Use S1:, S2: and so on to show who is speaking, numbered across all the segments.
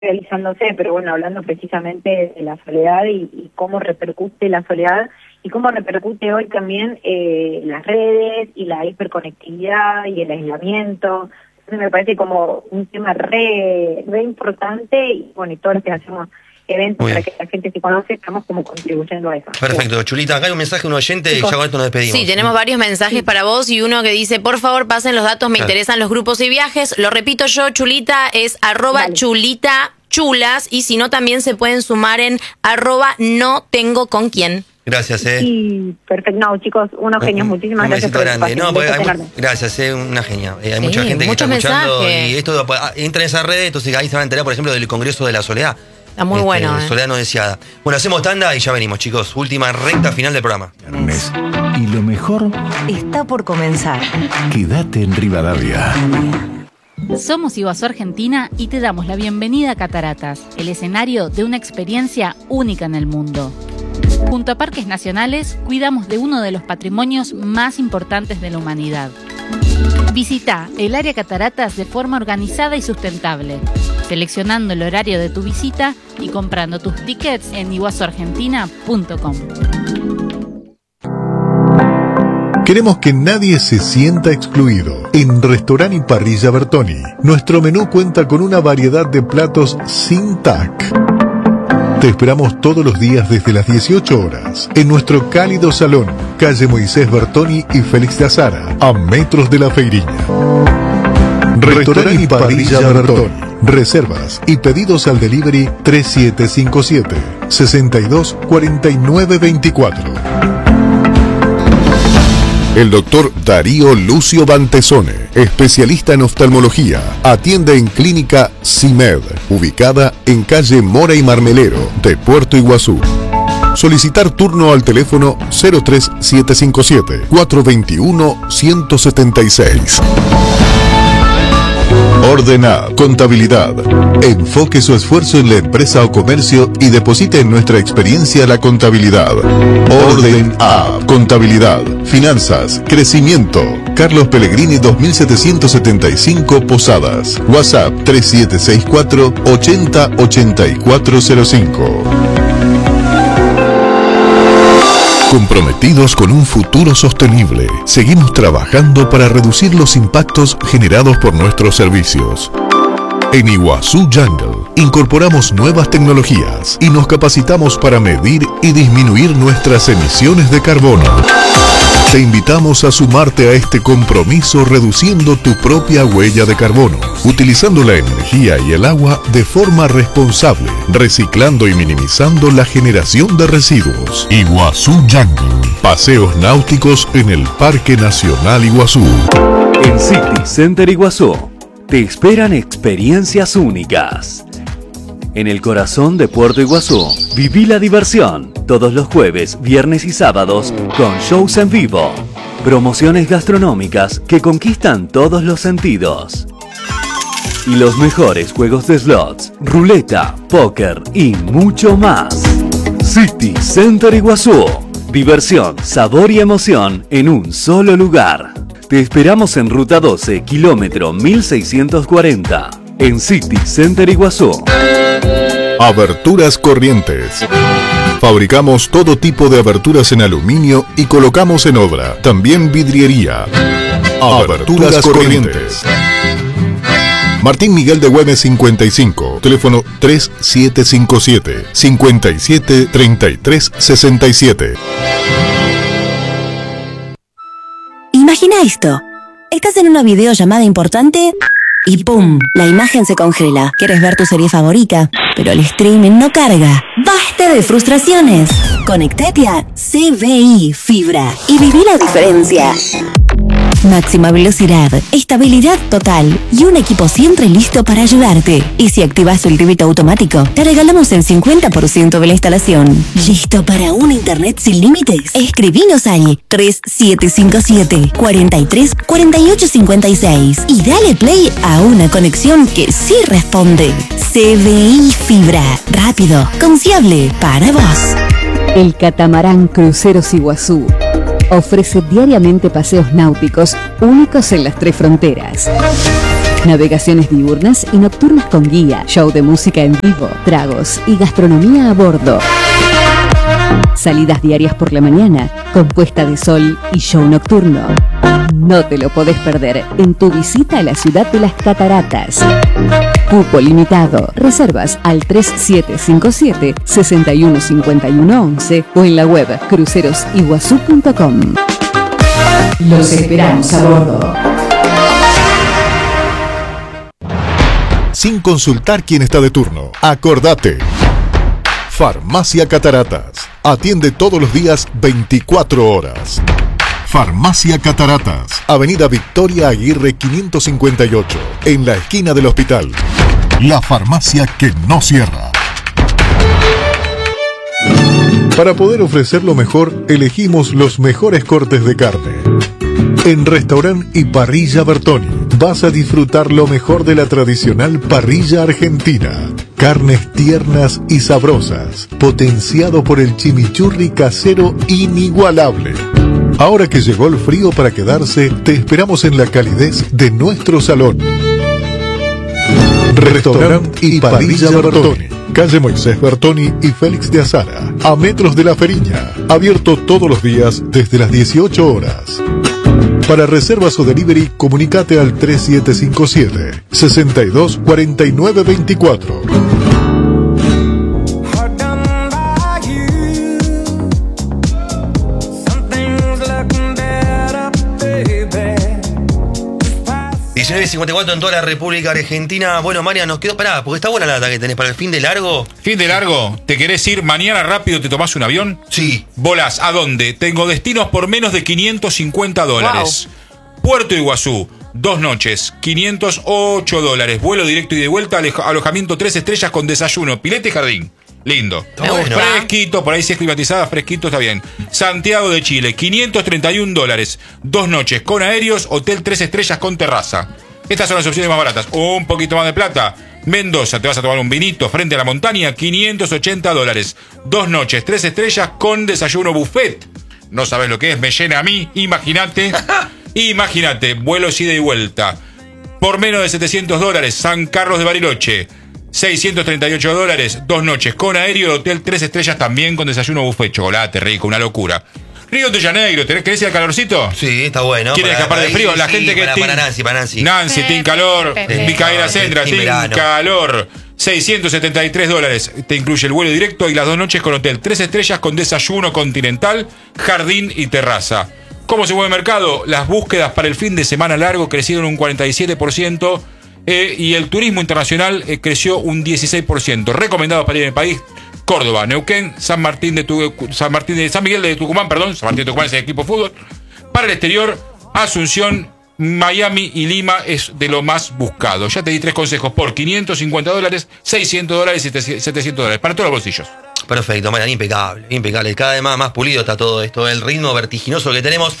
S1: realizándose, pero bueno, hablando precisamente de la soledad y cómo repercute la soledad y cómo repercute hoy también las redes y la hiperconectividad y el aislamiento. Entonces me parece como un tema re importante y bueno, y todos los que hacemos eventos para que la gente se conoce, estamos como contribuyendo a eso.
S2: Perfecto, Chulita, acá hay un mensaje de un oyente y ya con esto nos despedimos.
S3: Sí, tenemos varios mensajes para vos y uno que dice, por favor pasen los datos, me interesan los grupos y viajes. Lo repito yo, Chulita, es @chulitachulas y si no también se pueden sumar en @notengoconquien.
S2: Gracias,
S1: Sí, perfecto. No, chicos, unos genios, muchísimas gracias por el espacio.
S2: No, gracias, una genia. Hay mucha gente que está escuchando y esto entra en esa red, entonces ahí se van a enterar, por ejemplo, del Congreso de la Soledad.
S3: Está muy bueno.
S2: Soledad no deseada. Bueno, hacemos tanda y ya venimos, chicos. Última recta final del programa.
S4: Y lo mejor
S5: está por comenzar.
S4: Quédate en Rivadavia.
S6: Somos Iguazú Argentina y te damos la bienvenida a Cataratas, el escenario de una experiencia única en el mundo. Junto a Parques Nacionales, cuidamos de uno de los patrimonios más importantes de la humanidad. Visita el área Cataratas de forma organizada y sustentable, seleccionando el horario de tu visita y comprando tus tickets en iguazuargentina.com.
S7: Queremos que nadie se sienta excluido. En Restaurant y Parrilla Bertoni, nuestro menú cuenta con una variedad de platos sin TAC. Te esperamos todos los días desde las 18 horas en nuestro cálido salón, calle Moisés Bertoni y Félix de Azara, a metros de la Feiriña. Restaurant y Parrilla Bertoni. Reservas y pedidos al delivery 3757 62 49 24.
S8: El doctor Darío Lucio Bantesone, especialista en oftalmología, atiende en Clínica CIMED, ubicada en calle Mora y Marmelero de Puerto Iguazú. Solicitar turno al teléfono 03757 421 176. Ordena Contabilidad. Enfoque su esfuerzo en la empresa o comercio y deposite en nuestra experiencia la contabilidad. Orden A. Contabilidad, finanzas, crecimiento. Carlos Pellegrini 2775 Posadas. WhatsApp 3764 80 8405. Comprometidos con un futuro sostenible, seguimos trabajando para reducir los impactos generados por nuestros servicios. En Iguazú Jungle incorporamos nuevas tecnologías y nos capacitamos para medir y disminuir nuestras emisiones de carbono. Te invitamos a sumarte a este compromiso reduciendo tu propia huella de carbono, utilizando la energía y el agua de forma responsable, reciclando y minimizando la generación de residuos. Iguazú Jungle, paseos náuticos en el Parque Nacional Iguazú.
S9: En City Center Iguazú te esperan experiencias únicas. En el corazón de Puerto Iguazú, viví la diversión todos los jueves, viernes y sábados con shows en vivo, promociones gastronómicas que conquistan todos los sentidos y los mejores juegos de slots, ruleta, póker y mucho más. City Center Iguazú, diversión, sabor y emoción en un solo lugar. Te esperamos en Ruta 12, kilómetro 1640, en City Center Iguazú.
S8: Aberturas Corrientes. Fabricamos todo tipo de aberturas en aluminio y colocamos en obra. También vidriería. Aberturas Corrientes. Martín Miguel de Güemes 55. Teléfono 3757 57 33 67.
S5: Imagina esto. Estás en una videollamada importante y ¡pum! La imagen se congela. ¿Quieres ver tu serie favorita? Pero el streaming no carga. ¡Basta de frustraciones! Conectate a CBI Fibra y viví la diferencia. Máxima velocidad, estabilidad total y un equipo siempre listo para ayudarte. Y si activas el débito automático, te regalamos el 50% de la instalación. ¿Listo para un internet sin límites? Escribinos al 3757 43 48 56 y dale play a una conexión que sí responde. CBI Fibra, rápido, confiable, para vos.
S10: El catamarán Cruceros Iguazú ofrece diariamente paseos náuticos únicos en las 3 fronteras. Navegaciones diurnas y nocturnas con guía, show de música en vivo, tragos y gastronomía a bordo. Salidas diarias por la mañana, con puesta de sol y show nocturno. No te lo podés perder en tu visita a la ciudad de las Cataratas. Cupo limitado. Reservas al 3757-615111 o en la web crucerosiguazú.com. Los esperamos a bordo.
S7: Sin consultar quién está de turno, acordate. Farmacia Cataratas. Atiende todos los días 24 horas. Farmacia Cataratas, Avenida Victoria Aguirre 558, en la esquina del hospital. La farmacia que no cierra. Para poder ofrecer lo mejor, elegimos los mejores cortes de carne. En Restaurant y Parrilla Bertoni vas a disfrutar lo mejor de la tradicional parrilla argentina. Carnes tiernas y sabrosas, potenciado por el chimichurri casero inigualable. Ahora que llegó el frío para quedarse, te esperamos en la calidez de nuestro salón. Restaurant y Parrilla Bertoni, calle Moisés Bertoni y Félix de Azara, a metros de La Feriña. Abierto todos los días desde las 18 horas. Para reservas o delivery, comunicate al 3757-624924.
S2: $19.54 en toda la República Argentina. Bueno, María, nos quedó parada, porque está buena la data que tenés para el fin de largo.
S11: ¿Fin de largo? ¿Te querés ir mañana rápido? ¿Te tomás un avión?
S2: Sí.
S11: ¿Volás? ¿A dónde? Tengo destinos por menos de $550. Wow. Puerto Iguazú, 2 noches, $508. Vuelo directo y de vuelta, alojamiento 3 estrellas con desayuno, pileta y jardín. Lindo.
S2: Bueno.
S11: Fresquito, por ahí si es climatizada, fresquito, está bien. Santiago de Chile, $531. 2 noches con aéreos, hotel 3 estrellas con terraza. Estas son las opciones más baratas. Un poquito más de plata. Mendoza, te vas a tomar un vinito frente a la montaña, $580. 2 noches, 3 estrellas con desayuno buffet. No sabes lo que es, me llena a mí, imagínate. Imagínate, vuelos ida y vuelta. Por menos de $700, San Carlos de Bariloche. $638, 2 noches con aéreo, hotel 3 estrellas también con desayuno buffet, chocolate rico, una locura. Río de Janeiro, ¿querés ir al calorcito?
S2: Sí, está bueno.
S11: ¿Quieres escapar de frío? La gente que
S2: para Nancy.
S11: Nancy, Team Calor, Micaela Sendra, Team Calor. $673. Te incluye el vuelo directo y las 2 noches con hotel 3 estrellas con desayuno continental, jardín y terraza. ¿Cómo se mueve el mercado? Las búsquedas para el fin de semana largo crecieron un 47%. Y el turismo internacional creció un 16%. Recomendados para ir en el país: Córdoba, Neuquén, San Miguel de Tucumán, San Martín de Tucumán es el equipo de fútbol. Para el exterior, Asunción, Miami y Lima es de lo más buscado. Ya te di 3 consejos por $550, $600 y $700 para todos los bolsillos.
S2: Perfecto, Mariana, impecable. Cada vez más pulido está todo esto, el ritmo vertiginoso que tenemos.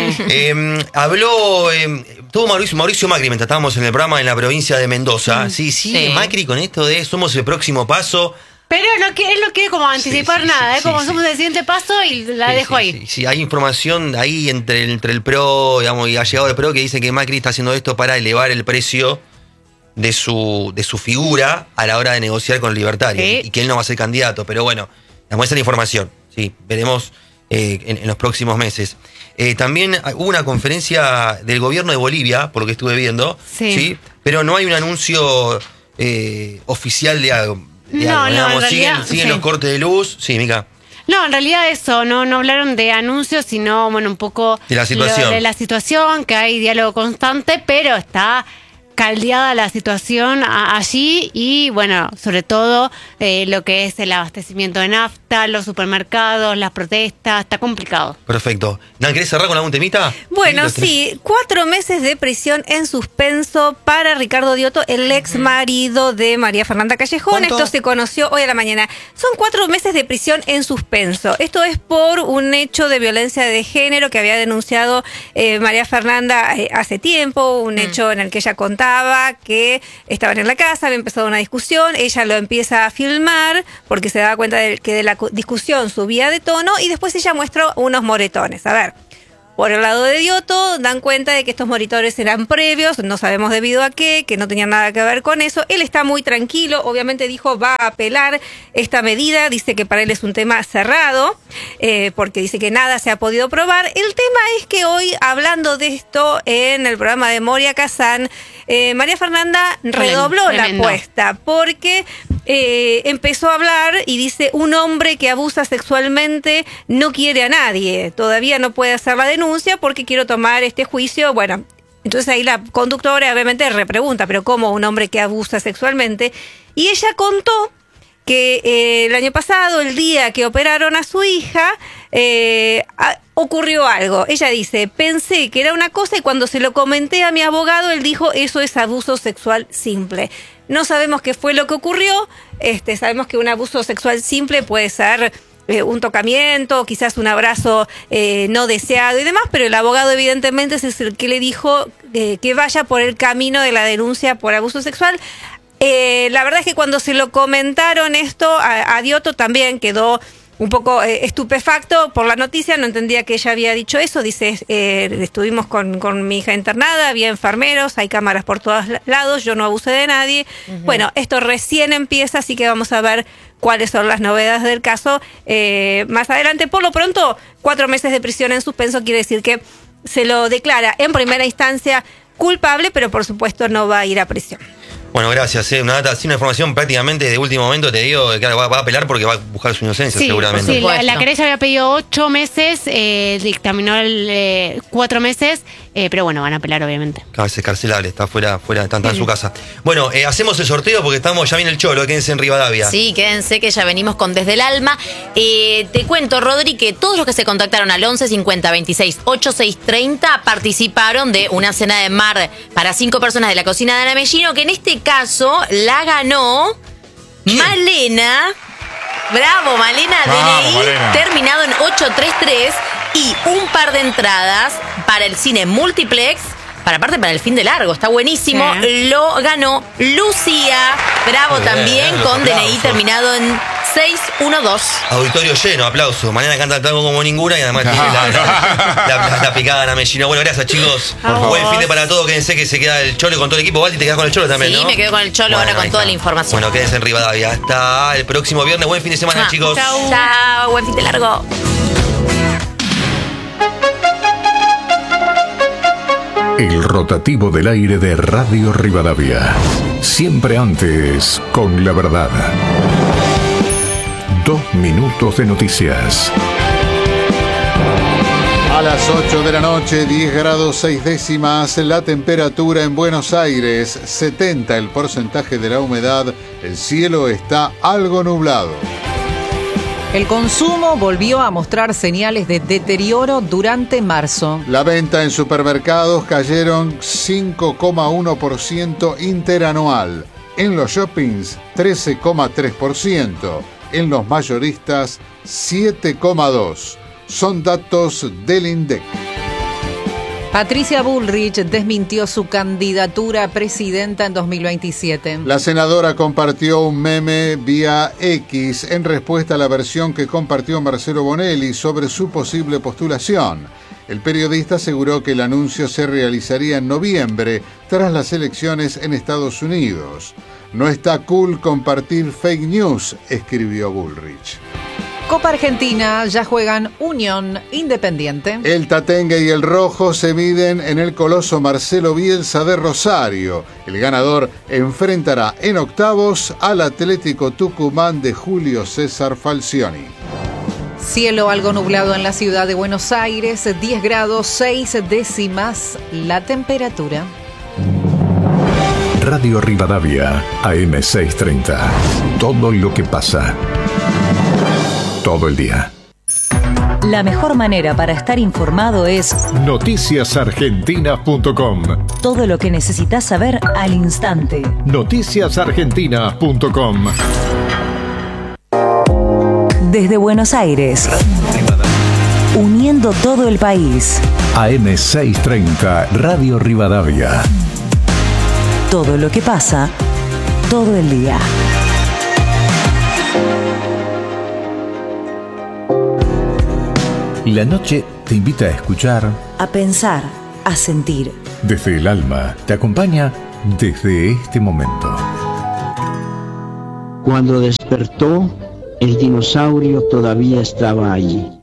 S2: Tuvo Mauricio Macri mientras estábamos en el programa en la provincia de Mendoza. Sí, Macri con esto de somos el próximo paso.
S3: Pero él no quiere como anticipar nada, como somos el siguiente paso y la dejo ahí.
S2: Sí, hay información ahí entre el PRO, digamos, y ha llegado el PRO que dice que Macri está haciendo esto para elevar el precio de su figura a la hora de negociar con el libertario, y que él no va a ser candidato, pero bueno, esa es la información, sí, veremos en los próximos meses. También hubo una conferencia del gobierno de Bolivia, por lo que estuve viendo, sí, pero no hay un anuncio oficial de algo. Siguen los cortes de luz, sí, Mica.
S3: No, en realidad eso, no hablaron de anuncios, sino un poco
S2: de la
S3: situación, que hay diálogo constante, pero está caldeada la situación allí y bueno, sobre todo lo que es el abastecimiento de nafta, los supermercados, las protestas, está complicado.
S2: Perfecto. ¿Nan, querés cerrar con algún temita?
S12: Bueno, sí, 4 meses de prisión en suspenso para Ricardo Diotto, el ex marido de María Fernanda Callejón.
S2: ¿Cuánto?
S12: Esto se conoció hoy a la mañana. Son 4 meses de prisión en suspenso. Esto es por un hecho de violencia de género que había denunciado María Fernanda hace tiempo, un hecho en el que ella contaba que estaban en la casa, había empezado una discusión, ella lo empieza a filmar porque se daba cuenta de que de la discusión subía de tono y después ella muestra unos moretones. A ver, Por el lado de Dioto, dan cuenta de que estos monitores eran previos, no sabemos debido a qué, que no tenían nada que ver con eso. Él está muy tranquilo, obviamente dijo va a apelar esta medida, dice que para él es un tema cerrado, porque dice que nada se ha podido probar. El tema es que hoy, hablando de esto en el programa de Moria Kazan, María Fernanda redobló la apuesta, porque empezó a hablar y dice, un hombre que abusa sexualmente no quiere a nadie, todavía no puede hacer la denuncia porque quiero tomar este juicio. Bueno, entonces ahí la conductora obviamente repregunta, pero ¿cómo un hombre que abusa sexualmente? Y ella contó que el año pasado, el día que operaron a su hija, ocurrió algo. Ella dice, pensé que era una cosa y cuando se lo comenté a mi abogado, él dijo, eso es abuso sexual simple. No sabemos qué fue lo que ocurrió. Sabemos que un abuso sexual simple puede ser un tocamiento, quizás un abrazo no deseado y demás, pero el abogado evidentemente es el que le dijo que vaya por el camino de la denuncia por abuso sexual. La verdad es que cuando se lo comentaron esto, a Dioto también quedó un poco estupefacto por la noticia, no entendía que ella había dicho eso. Dice, estuvimos con mi hija internada, había enfermeros, hay cámaras por todos lados, yo no abusé de nadie. Bueno, esto recién empieza, así que vamos a ver cuáles son las novedades del caso más adelante. Por lo pronto, 4 meses de prisión en suspenso quiere decir que se lo declara en primera instancia culpable, pero por supuesto no va a ir a prisión.
S2: Bueno, gracias. Una data, sin información prácticamente de último momento, te digo que va a apelar porque va a buscar su inocencia, seguramente.
S3: Sí, la querella había pedido 8 meses, dictaminó 4 meses, pero bueno, van a apelar obviamente.
S2: Claro, es escarcelable, está fuera está en su casa. Bueno, hacemos el sorteo porque ya viene el Cholo, quédense en Rivadavia.
S13: Sí, quédense que ya venimos con Desde el Alma. Te cuento, Rodri, que todos los que se contactaron al 11 50 26 86 30 participaron de una cena de mar para 5 personas de la cocina de Ana Mellino, que en este caso la ganó Malena. Bravo, Malena, DNI, Malena. Terminado en 833 y un par de entradas para el cine multiplex, para el fin de largo, está buenísimo. Sí. Lo ganó Lucía. Bravo, también con DNI terminado en 612.
S2: Auditorio lleno, aplauso. Mañana canta el tango como ninguna y además tiene la picada Ana Mellino. Bueno, gracias, chicos. Buen fin de para todos. Quédense que se queda el Cholo con todo el equipo. Valdi, te quedas con el Cholo también, ¿no?
S13: Sí, me quedo con el Cholo ahora con toda la información.
S2: Bueno, quédense en Rivadavia. Hasta el próximo viernes. Buen fin de semana, chicos.
S13: Chau. Chao, buen fin de largo.
S8: El rotativo del aire de Radio Rivadavia. Siempre antes con la verdad. 2 minutos de noticias.
S7: A las 8 de la noche, 10 grados 6 décimas, la temperatura en Buenos Aires, 70 el porcentaje de la humedad, el cielo está algo nublado.
S14: El consumo volvió a mostrar señales de deterioro durante marzo.
S7: La venta en supermercados cayeron 5,1% interanual. En los shoppings, 13,3%. En los mayoristas, 7,2%. Son datos del INDEC.
S14: Patricia Bullrich desmintió su candidatura a presidenta en 2027.
S7: La senadora compartió un meme vía X en respuesta a la versión que compartió Marcelo Bonelli sobre su posible postulación. El periodista aseguró que el anuncio se realizaría en noviembre, tras las elecciones en Estados Unidos. No está cool compartir fake news, escribió Bullrich.
S14: Copa Argentina, ya juegan Unión Independiente.
S7: El Tatengue y el Rojo se miden en el coloso Marcelo Bielsa de Rosario. El ganador enfrentará en octavos al Atlético Tucumán de Julio César Falcioni.
S14: Cielo algo nublado en la ciudad de Buenos Aires, 10 grados 6 décimas la temperatura.
S8: Radio Rivadavia, AM 630. Todo lo que pasa. Todo el día.
S10: La mejor manera para estar informado es
S8: noticiasargentinas.com.
S10: Todo lo que necesitas saber al instante.
S8: Noticiasargentinas.com.
S10: Desde Buenos Aires, uniendo todo el país.
S8: AM 630, Radio Rivadavia.
S10: Todo lo que pasa, todo el día.
S4: La noche te invita a escuchar,
S15: a pensar, a sentir.
S4: Desde el alma te acompaña desde este momento.
S16: Cuando despertó, el dinosaurio todavía estaba allí.